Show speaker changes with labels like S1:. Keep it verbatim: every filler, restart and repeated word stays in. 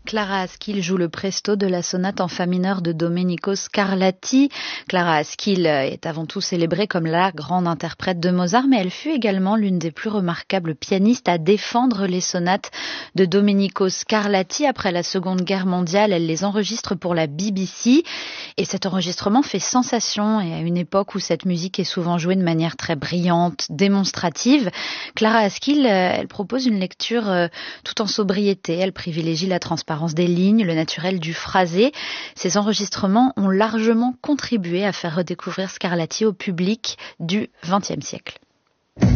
S1: Clara Askill joue le presto de la sonate en fa mineur de Domenico Scarlatti. Clara Askill est avant tout célébrée comme la grande interprète de Mozart, mais elle fut également l'une des plus remarquables pianistes à défendre les sonates de Domenico Scarlatti. Après la Seconde Guerre mondiale, elle les enregistre pour la B B C et cet enregistrement fait sensation, et à une époque où cette musique est souvent jouée de manière très brillante, démonstrative. Clara Askill, elle propose une lecture tout en sobriété. Elle privilégie la transparence des lignes, le naturel du phrasé. Ces enregistrements ont largement contribué à faire redécouvrir Scarlatti au public du vingtième siècle.